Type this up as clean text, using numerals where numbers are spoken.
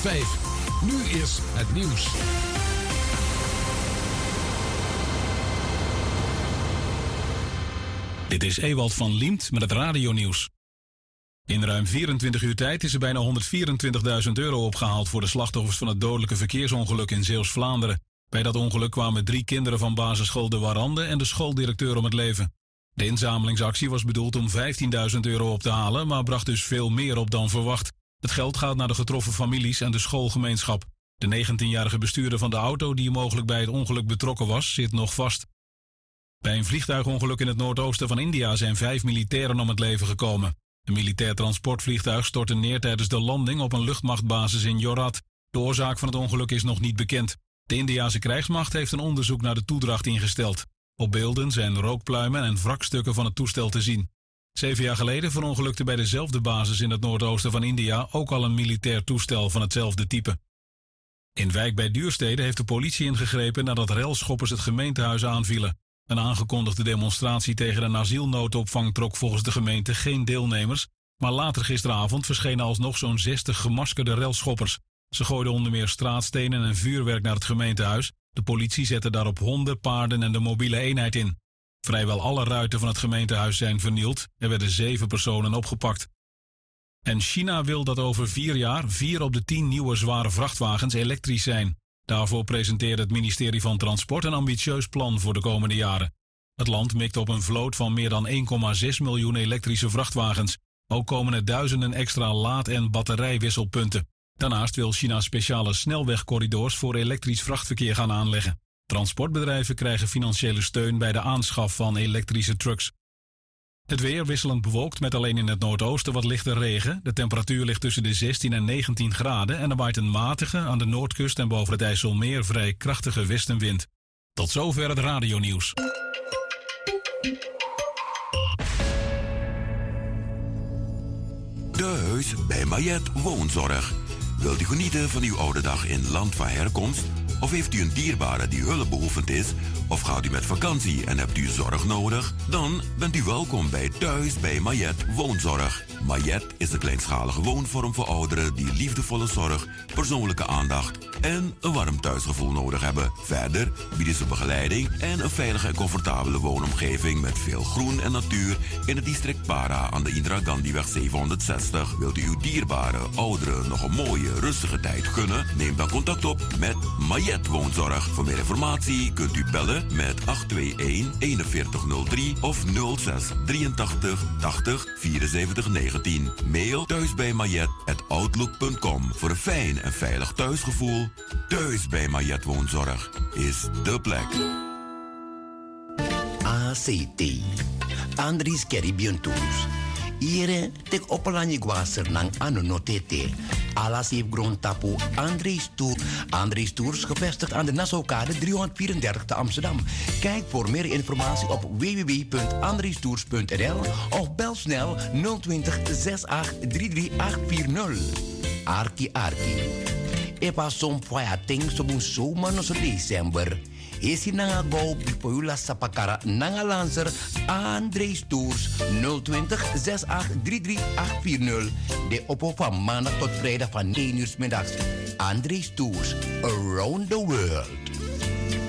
5. Nu is het nieuws. Dit is Ewald van Liemt met het radionieuws. In ruim 24 uur tijd is er bijna €124.000 opgehaald voor de slachtoffers van het dodelijke verkeersongeluk in Zeeuws-Vlaanderen. Bij dat ongeluk kwamen 3 kinderen van basisschool De Warande en de schooldirecteur om het leven. De inzamelingsactie was bedoeld om €15.000 op te halen, maar bracht dus veel meer op dan verwacht. Het geld gaat naar de getroffen families en de schoolgemeenschap. De 19-jarige bestuurder van de auto die mogelijk bij het ongeluk betrokken was, zit nog vast. Bij een vliegtuigongeluk in het noordoosten van India zijn 5 militairen om het leven gekomen. Een militair transportvliegtuig stortte neer tijdens de landing op een luchtmachtbasis in Jorat. De oorzaak van het ongeluk is nog niet bekend. De Indiase krijgsmacht heeft een onderzoek naar de toedracht ingesteld. Op beelden zijn rookpluimen en wrakstukken van het toestel te zien. 7 jaar geleden verongelukte bij dezelfde basis in het noordoosten van India ook al een militair toestel van hetzelfde type. In Wijk bij Duurstede heeft de politie ingegrepen nadat relschoppers het gemeentehuis aanvielen. Een aangekondigde demonstratie tegen een asielnoodopvang trok volgens de gemeente geen deelnemers, maar later gisteravond verschenen alsnog zo'n 60 gemaskerde relschoppers. Ze gooiden onder meer straatstenen en vuurwerk naar het gemeentehuis. De politie zette daarop honden, paarden en de mobiele eenheid in. Vrijwel alle ruiten van het gemeentehuis zijn vernield. Er werden 7 personen opgepakt. En China wil dat over 4 jaar 4 op de 10 nieuwe zware vrachtwagens elektrisch zijn. Daarvoor presenteerde het ministerie van Transport een ambitieus plan voor de komende jaren. Het land mikt op een vloot van meer dan 1,6 miljoen elektrische vrachtwagens. Ook komen er duizenden extra laad- en batterijwisselpunten. Daarnaast wil China speciale snelwegcorridors voor elektrisch vrachtverkeer gaan aanleggen. Transportbedrijven krijgen financiële steun bij de aanschaf van elektrische trucks. Het weer wisselend bewolkt met alleen in het noordoosten wat lichte regen. De temperatuur ligt tussen de 16 en 19 graden en er waait een matige aan de noordkust en boven het IJsselmeer vrij krachtige westenwind. Tot zover het radionieuws. De Huis bij Mayet Woonzorg. Wilt u genieten van uw oude dag in land van herkomst? Of heeft u een dierbare die hulpbehoevend is? Of gaat u met vakantie en hebt u zorg nodig? Dan bent u welkom bij Thuis bij Mayet Woonzorg. Mayet is een kleinschalige woonvorm voor ouderen die liefdevolle zorg, persoonlijke aandacht en een warm thuisgevoel nodig hebben. Verder bieden ze begeleiding en een veilige en comfortabele woonomgeving met veel groen en natuur in het district Para aan de Indira Gandhiweg 760. Wilt u uw dierbare ouderen nog een mooie, rustige tijd gunnen? Neem dan contact op met Mayet Woonzorg. Voor meer informatie kunt u bellen met 821-4103 of 06 83 80 74 19. Mail thuisbijmayet@outlook.com. Voor een fijn en veilig thuisgevoel. Thuis bij Mayet Woonzorg is de plek. ACT. Andries Caribbean Tours. Hier tek opelanje guaser nang anonotete. Alas heeft grond tapu Andries Tours gevestigd aan de Nassaukade 334 te Amsterdam. Kijk voor meer informatie op www.andriestours.nl of bel snel 020 68 33840. Arki. Epa som faya ting sobun zomer no so december. Esi nanga go bipoyula sapakara nanga lancer Andries Tours 020 68 33840. De oppo van maandag tot vrijdag van 9 uur 's middags. Andries Tours around the world.